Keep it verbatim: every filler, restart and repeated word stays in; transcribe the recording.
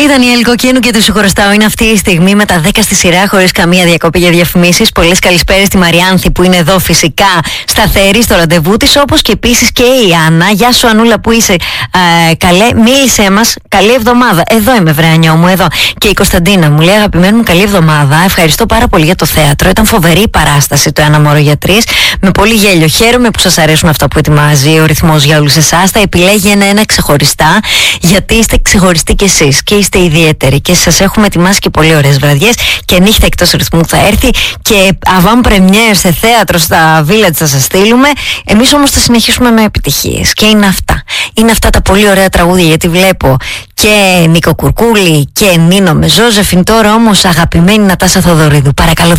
Ήταν η Ελκοκίνου και του συγχωριστάω. Είναι αυτή η στιγμή με τα δέκα στη σειρά, χωρίς καμία διακοπή για διαφημίσεις. Πολλές καλησπέρες στη Μαριάνθη που είναι εδώ φυσικά σταθερή στο ραντεβού της. Όπως και επίσης και η Άννα. Γεια σου, Ανούλα, που είσαι. Ε, καλέ, μίλησέ μας. Καλή εβδομάδα. Εδώ είμαι, βρεανιό μου, εδώ. Και η Κωνσταντίνα μου λέει: αγαπημένη μου, καλή εβδομάδα. Ευχαριστώ πάρα πολύ για το θέατρο. Ήταν φοβερή η παράσταση το Ένα Μωρό για Τρεις. Με πολύ γέλιο. Χαίρομαι που σας αρέσουν αυτά που ετοιμάζει ο ρυθμός για όλους εσάς. Τα επιλέγει ένα-ένα ξεχωριστά, γιατί είστε ξεχωριστοί κι εσείς και είστε ιδιαίτεροι και σας έχουμε ετοιμάσει και πολύ ωραίες βραδιές και νύχτα εκτός ρυθμού θα έρθει και avant première σε θέατρο στα Village θα σας στείλουμε. Εμείς όμως θα συνεχίσουμε με επιτυχίες και είναι αυτά. Είναι αυτά τα πολύ ωραία τραγούδια, γιατί βλέπω και Νίκο Κουρκούλη και Νίνο με Ζώζεφιν. Τώρα όμως αγαπημένη Νατάσα Θοδωρίδου. Παρακαλώ.